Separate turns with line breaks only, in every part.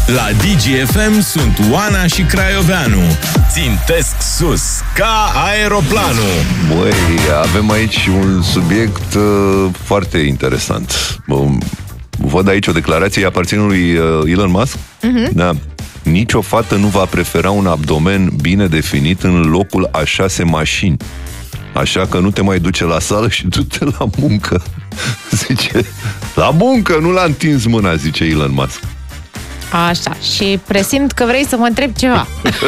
La DGFM sunt Oana și Craioveanu. Țintesc sus, ca aeroplanul.
Băi, avem aici un subiect foarte interesant. Văd aici o declarație, aparține lui Elon Musk. Da. Nici o fată nu va prefera un abdomen bine definit în locul a 6 mașini. Așa că nu te mai duce la sală și du-te la muncă. Zice, la muncă, nu l-a întins mâna, zice Elon Musk.
Așa, și presimt că vrei să mă întreb ceva.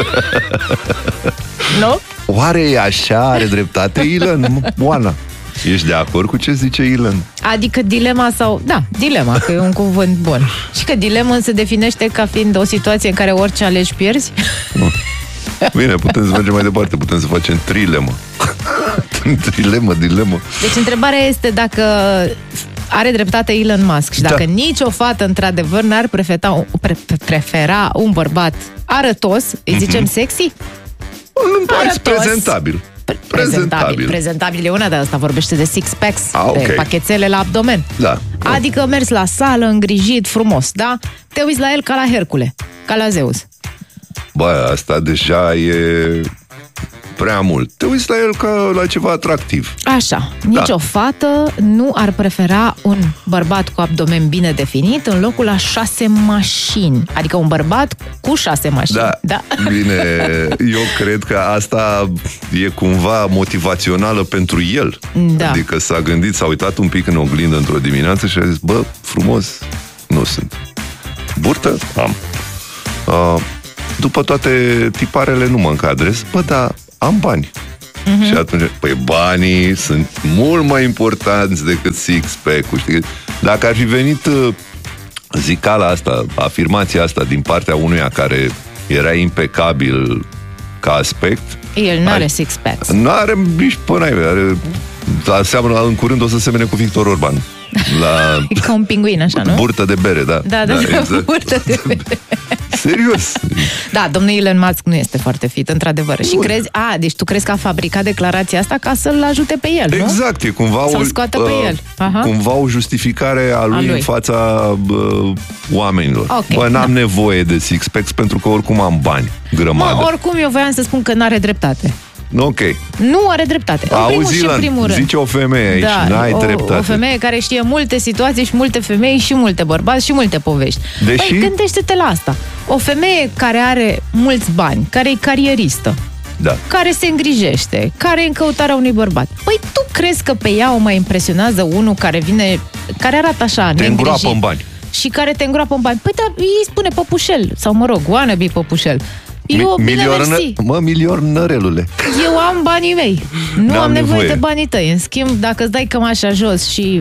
Nu?
Oare e așa? Are dreptate Elon? Oana, ești de acord cu ce zice Elon?
Adică dilema sau... Da, dilema, că e un cuvânt bun. Și că dilema se definește ca fiind o situație în care orice alegi pierzi.
Bine, putem să mergem mai departe, putem să facem trilemă. Dilemă.
Deci întrebarea este dacă are dreptate Elon Musk și dacă nicio fată într-adevăr n-ar prefera un bărbat arătos, îi zicem sexy?
Prezentabil.
Prezentabil e una, de asta vorbește de six-packs,
okay.
De pachetele la abdomen.
Da.
Adică mers la sală, îngrijit, frumos, da? Te uiți la el ca la Hercule, ca la Zeus.
Bă, asta deja e prea mult. Te uiți la el ca la ceva atractiv.
Așa, nicio fată nu ar prefera un bărbat cu abdomen bine definit în locul a 6 mașini. Adică un bărbat cu 6 mașini.
Da. Bine, eu cred că asta e cumva motivațională pentru el.
Da.
Adică s-a gândit, s-a uitat un pic în oglindă într-o dimineață și a zis, bă, frumos nu sunt. Burtă? Am. După toate tiparele nu mă încadrez, bă, dar am bani. Și atunci, păi banii sunt mult mai importanți decât six-pack-ul, știi? Dacă ar fi venit zicala asta, afirmația asta din partea unuia care era impecabil ca aspect...
El nu are six-packs.
Nu are nici până are... În curând o să semene cu Victor Orban.
E ca un pinguin, așa, nu?
Burtă de bere, da.
Da, exact. Burtă de bere.
Serios.
Da, domnul Elon Musk nu este foarte fit, într-ador. Și crezi, deci tu crezi că a fabricat declarația asta ca să-l ajute pe el, nu?
Exact, e cumva
să-l scoată pe el.
Cumva o justificare a lui în fața oamenilor.
Okay,
bă, n-am nevoie de six-packs pentru că oricum am bani, grămadă.
Oricum eu voiam să spun că n-are dreptate.
Ok.
Nu are dreptate.
Auzi, în primul rând. Zice o femeie aici, n-ai dreptate.
O femeie care știe multe situații și multe femei și multe bărbați și multe povești.
Deși...
Păi gândește-te la asta. O femeie care are mulți bani, care e carieristă, care se îngrijește, care e în căutarea unui bărbat. Păi tu crezi că pe ea o mai impresionează unul care vine, care arată așa, neîngrijit?
Te îngroapă în bani.
Și care te îngroapă în bani. Păi da, îi spune păpușel, sau mă rog, wannabe păpușel. Eu,
milionărelule.
Eu am banii mei. Nu am nevoie de banii tăi. În schimb, dacă îți dai cămașa jos și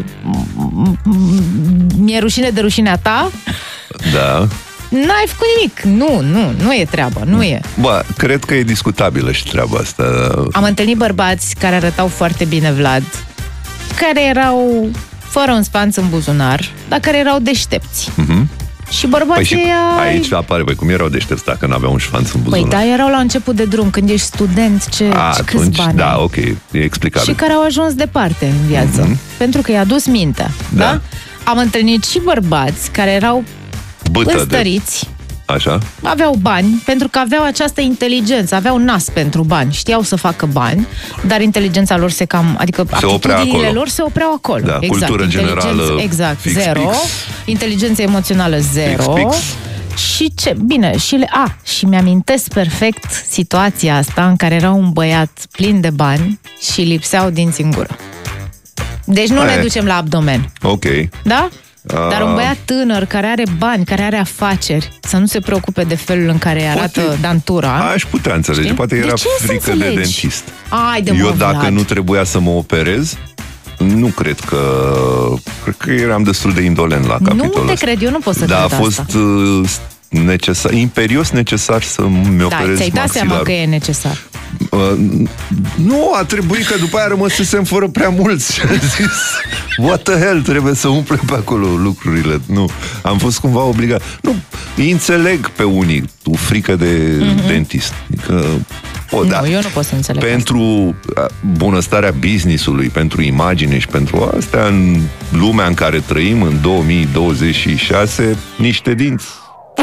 mi-e rușine de rușinea ta, n-ai făcut nimic. Nu e treaba, nu e.
Bă, cred că e discutabilă și treaba asta.
Am întâlnit bărbați care arătau foarte bine, Vlad, care erau fără un spanț în buzunar, dar care erau deștepți. Și bărbații
aici apare, cum erau deștepți dacă n-aveau un șfanț în buzunar?
Păi da, erau la început de drum, când ești student, câți bani.
Da, ok, e explicabil.
Și care au ajuns departe în viață, pentru că i-a dus mintea, da? Am întâlnit și bărbați care erau înstăriți,
așa?
Aveau bani, pentru că aveau această inteligență, aveau nas pentru bani, știau să facă bani, dar inteligența lor adică aptitudinile lor se opreau acolo.
Da,
exact.
Cultură generală
zero, inteligență emoțională zero. Și ce, bine, și mi-amintesc perfect situația asta în care era un băiat plin de bani și lipseau dinți în gură. Deci nu ne ducem la abdomen.
Ok.
Da? Dar un băiat tânăr care are bani, care are afaceri, să nu se preocupe de felul în care arată dantura.
Aș putea înțelege, știi? Poate era frică de dentist. Eu dacă nu trebuia să mă operez, nu cred că eram destul de indolent la capitolul ăsta.
Nu te cred, eu nu pot să cred
asta. Dar a fost imperios necesar să-mi operez
ți-ai dat seama că e necesar.
Nu, a trebuit că după aia rămăsesem fără prea mulți și a zis, what the hell, trebuie să umple pe acolo lucrurile. Nu, am fost cumva obligat. Nu, îi înțeleg pe unii cu frică de dentist. Adică,
eu nu pot să înțeleg
pentru bunăstarea business-ului, pentru imagine și pentru astea, în lumea în care trăim, în 2026, niște dinți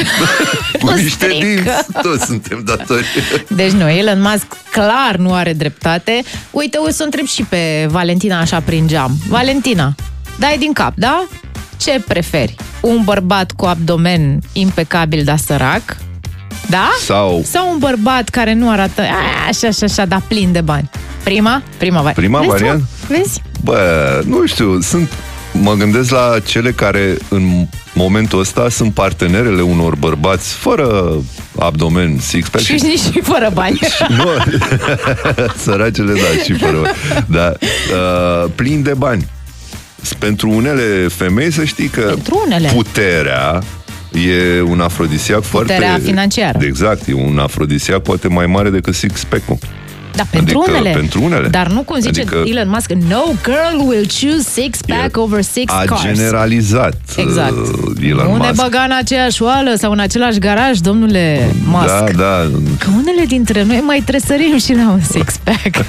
Cu
Nu
niște
strică.
dinți, toți suntem datori.
Deci nu, Elon Musk clar nu are dreptate. Uite, o să o întreb și pe Valentina așa prin geam. Valentina, dai din cap, da? Ce preferi? Un bărbat cu abdomen impecabil, dar sărac? Da?
Sau
un bărbat care nu arată așa, dar plin de bani? Prima variantă? Vezi?
Bă, nu știu, mă gândesc la cele care în momentul ăsta sunt partenerele unor bărbați fără abdomen, six-pack.
Și nici și fără bani.
Nu, săracele, da, și fără bani. Da, plin de bani. Pentru unele femei, să știi că puterea e un afrodisiac foarte...
Puterea financiară.
Exact, e un afrodisiac poate mai mare decât six-pack-ul.
Da, pentru unele. Dar nu cum zice Elon Musk, no girl will choose six-pack over six cars.
A generalizat
exact.
Elon Musk.
Nu ne băga în aceeași oală sau în același garaj, domnule Musk.
Da.
Că unele dintre noi mai tresărim și la un six-pack.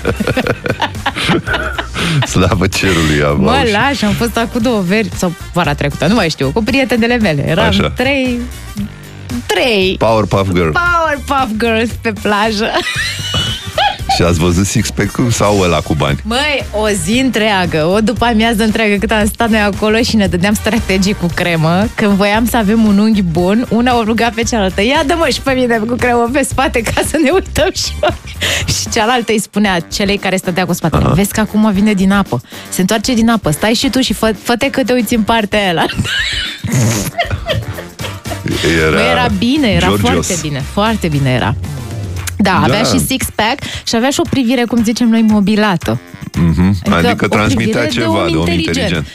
Slavă cerului,
Mă lași, am fost acum 2 veri, sau vara trecută, nu mai știu, cu prietenele mele. Eram 3
Powerpuff
Girls pe plajă.
Și ați văzut six-pack-ul sau ăla cu bani?
Măi, o zi întreagă, o după amiază întreagă cât am stat noi acolo și ne dădeam strategii cu cremă. Când voiam să avem un unghi bun, una o ruga pe cealaltă, ia dă-mă și pe mine cu cremă pe spate ca să ne uităm și noi. Și cealaltă îi spunea celei care stătea cu spatele, vezi că acum vine din apă, se întoarce din apă, stai și tu și fă-te că te uiți în partea aia. Era bine, era
Georgios.
foarte bine era. Da, avea și six-pack și avea și o privire, cum zicem noi, mobilată.
Adică transmitea ceva de om inteligent.